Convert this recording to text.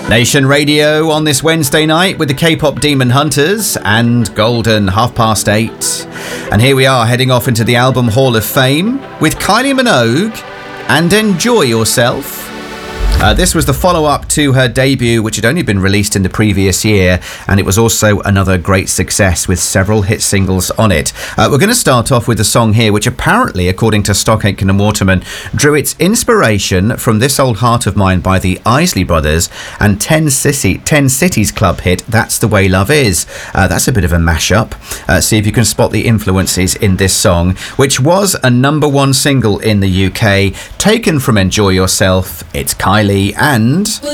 Nation Radio on this Wednesday night with the K-pop Demon Hunters and Golden 8:30. And here we are heading off into the Album Hall of Fame with Kylie Minogue and Enjoy Yourself. This was the follow-up to her debut, which had only been released in the previous year, and it was also another great success with several hit singles on it. We're going to start off with a song here, which apparently, according to Stock Aitken and Waterman, drew its inspiration from This Old Heart of Mine by the Isley Brothers and 10 Cities Club hit That's the Way Love Is. That's a bit of a mashup. See if you can spot the influences in this song, which was a #1 single in the UK, taken from Enjoy Yourself. It's Kylie and...